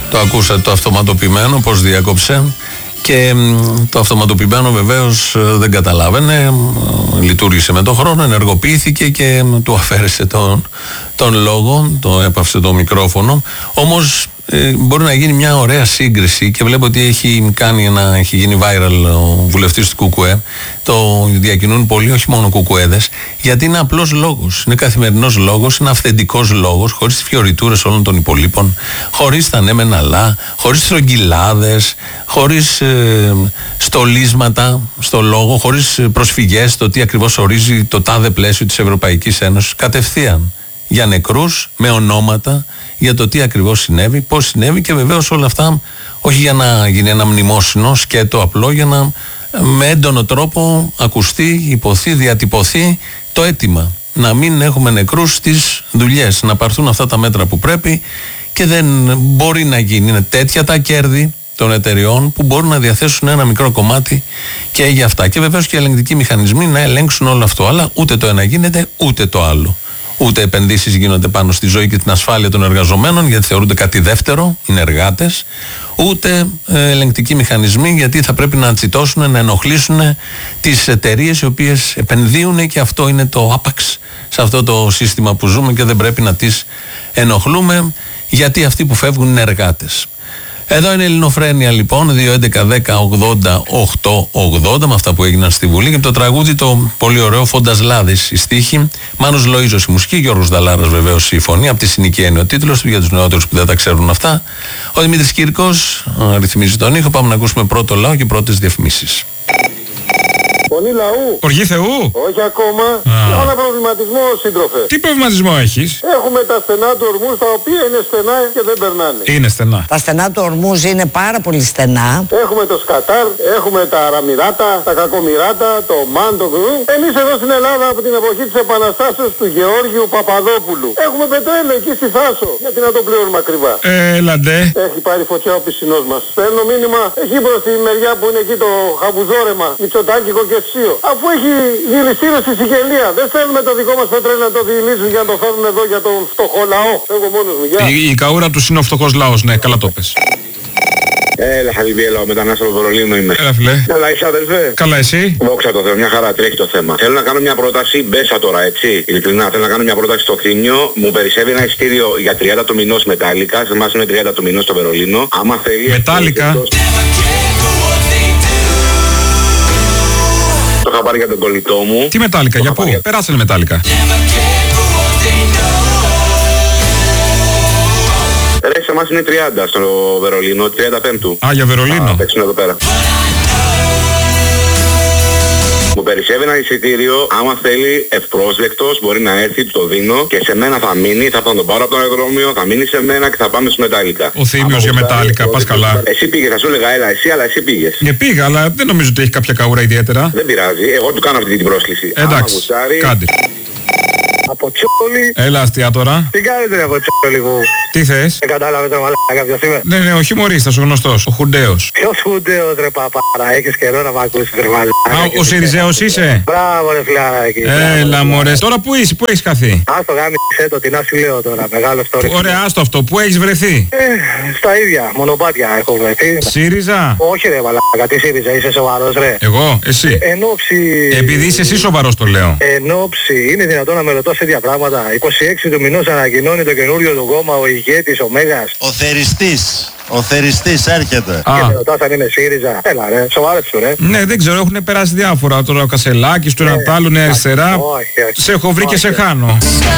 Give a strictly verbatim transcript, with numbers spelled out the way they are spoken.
Το ακούσατε το αυτοματοποιημένο, πώς διάκοψε. Και το αυτοματοποιημένο βεβαίως δεν καταλάβαινε, λειτουργήσε με τον χρόνο, ενεργοποιήθηκε και του αφαίρεσε τον, τον λόγο, το έπαυσε το μικρόφωνο. Όμως ε, μπορεί να γίνει μια ωραία σύγκριση και βλέπω ότι έχει, κάνει ένα, έχει γίνει viral ο βουλευτής του Κουκουέ. Το διακινούν πολύ, όχι μόνο κουκουέδες, γιατί είναι απλός λόγος, είναι καθημερινός λόγος, είναι αυθεντικός λόγος, χωρίς τις φιωριτούρες όλων των υπολείπων, χωρίς τα ναι μεν αλλά, χωρίς στρογγυλάδες, χωρίς ε, στολίσματα στο λόγο, χωρίς προσφυγές στο τι ακριβώς ορίζει το τάδε πλαίσιο της Ευρωπαϊκής Ένωσης, κατευθείαν για νεκρούς, με ονόματα, για το τι ακριβώς συνέβη, πώς συνέβη και βεβαίως όλα αυτά όχι για να γίνει ένα μνημόσυνο σκέτο απλό, για να με έντονο τρόπο ακουστεί, υποθεί, διατυπωθεί το αίτημα να μην έχουμε νεκρούς στις δουλειές, να πάρθουν αυτά τα μέτρα που πρέπει και δεν μπορεί να γίνει. Είναι τέτοια τα κέρδη των εταιριών που μπορούν να διαθέσουν ένα μικρό κομμάτι και για αυτά. Και βεβαίως και οι ελεγκτικοί μηχανισμοί να ελέγξουν όλο αυτό. Αλλά ούτε το ένα γίνεται, ούτε το άλλο. Ούτε επενδύσεις γίνονται πάνω στη ζωή και την ασφάλεια των εργαζομένων, γιατί θεωρούνται κάτι δεύτερο, είναι εργάτες. Ούτε ε, ελεγκτικοί μηχανισμοί, γιατί θα πρέπει να τσιτώσουν, να ενοχλήσουν τις εταιρείες οι οποίες επενδύουν, και αυτό είναι το άπαξ σε αυτό το σύστημα που ζούμε και δεν πρέπει να τις ενοχλούμε, γιατί αυτοί που φεύγουν είναι εργάτες. Εδώ είναι η Ελληνοφρένεια λοιπόν, δύο έντεκα δέκα ογδόντα οκτώ ογδόντα, με αυτά που έγιναν στη Βουλή, και το τραγούδι το πολύ ωραίο Φόντας Λάδης η στίχη, Μάνος Λοΐζος η μουσική, Γιώργος Δαλάρας βεβαίως η φωνή, από τη συνοικία είναι ο τίτλος του για τους νεότερους που δεν τα ξέρουν αυτά. Ο Δημήτρης Κύρκος ρυθμίζει τον ήχο, πάμε να ακούσουμε πρώτο λαό και πρώτες διαφημίσεις. Φωνή λαού. Οργή Θεού. Όχι ακόμα. Έχω ένα προβληματισμό, σύντροφε. Τι προβληματισμό έχεις? Έχουμε τα στενά του ορμούς, τα οποία είναι στενά και δεν περνάνε. Είναι στενά. Τα στενά του ορμούς είναι πάρα πολύ στενά. Έχουμε το Σκατάρ, έχουμε τα Αραμυράτα, τα Κακομυράτα, το Μάν, το Γκρου. Εμείς εδώ στην Ελλάδα από την εποχή της Επαναστάσεως του Γεώργιου Παπαδόπουλου έχουμε πετρέλαιο εκεί στη Θάσο. Γιατί να το πληρώνουμε ακριβά? Έλαντε. Έχει πάρει φωτιά ο πισινός μας. Παίρνω μήνυμα εκεί προς τη μεριά που είναι εκεί το χαβουζόρεμα, Μητσοτάκικο και Σίο. Αφού έχει δηληστήριο στη Σικελία, δεν θέλουμε το δικό μας πετρέλαιο να το διηλύσουν για να το φέρουν εδώ για τον φτωχό λαό. Εγώ μόνος μου, γεια. Η, η καούρα του είναι ο φτωχός λαός, ναι, καλά το πες. Έλα, Χαλιβί, έλα, ο μετανάστης από το Βερολίνο είμαι. Έλα, φιλέ. Καλά, είσαι αδελφέ? Καλά, εσύ? Δόξα τω Θεώ, μια χαρά, τρέχει το θέμα. Θέλω να κάνω μια πρόταση, μπέσα τώρα, έτσι. Ειλικρινά, θέλω να κάνω μια πρόταση στο Θήμιο. Μου περισσεύει ένα εισιτήριο για τριάντα του μηνός μετάλλικα. Σε εμάς είναι τριάντα του μηνός στο Βερολίνο. Άμα θέλει. Μετάλλικα. Το είχα πάρει για τον κολλητό μου. Τι μετάλλικα, για πού? Για... Περάσανε μετάλλικα. Ρε, σε εμάς είναι τριάντα στο Βερολίνο, τριάντα πέμπτου. Α, για Βερολίνο. Α, παίξουν εδώ πέρα. Μου περισσεύει ένα εισιτήριο, άμα θέλει ευπρόσδεκτος μπορεί να έρθει, το δίνω και σε μένα θα μείνει, θα τον πάρω από το αεροδρόμιο, θα μείνει σε μένα και θα πάμε στο μετάλλικα. Ο Θήμιος για μετάλλικα, πας καλά. Εσύ πήγες, θα σου έλεγα έλα εσύ, αλλά εσύ πήγες. Και πήγα, αλλά δεν νομίζω ότι έχει κάποια καούρα ιδιαίτερα. Δεν πειράζει, εγώ του κάνω αυτή την πρόσκληση. Εντάξει, κάντε. Από Τσιόλι. Έλα αστεία τώρα. Τι κάνετε από Τσιόλι μου? Τι θες? Δεν κατάλαβε το μαλάκα ποιος είμαι? Ναι, ναι, ο χιουμορίστας, ο γνωστός, ο Χουντέος. Ποιος Χουντέος ρε παπάρα, έχεις καιρό να μ' ακούσεις ρε μαλάκα. Α, ο Σιριζέος είσαι? Μπράβο ρε φιλάρα εκεί. Έλα μωρέ, τώρα που είσαι, που έχεις χαθεί? Ας το γάμισε το, τι να σου λέω τώρα, μεγάλο story. Ωραία, άστο αυτό, που έχεις βρεθεί? Ε, στα ίδια, μονοπάτια έχω βρεθεί. ΣΥΡΙΖΑ? Όχι ρε μαλάκα, τι ΣΥΡΙΖΑ, είσαι σοβαρός ρε? Εγώ, εσύ? Εν όψη... Επειδή είσαι εσύ σοβαρός το λέω. Εν όψη, είναι δυνατόν να με ρωτάς τέτοια πράγματα? είκοσι έξι του μηνός ανακοινώνει το καινούριο του κόμμα ο ηγέτης, ο Μέγας. Ο θεριστής, ο θεριστής έρχεται. Α. Και με ρωτάς αν είμαι ΣΥΡΙΖΑ. Έλα ρε, σοβαρέψου ρε. Ναι, δεν ξέρω, έχουν περάσει διάφορα. Τώρα ο Κασελάκης, του ένα τ' άλλο, Νέα Αριστερά. Όχι, όχι. Σε έχω βρει και σε χάνω.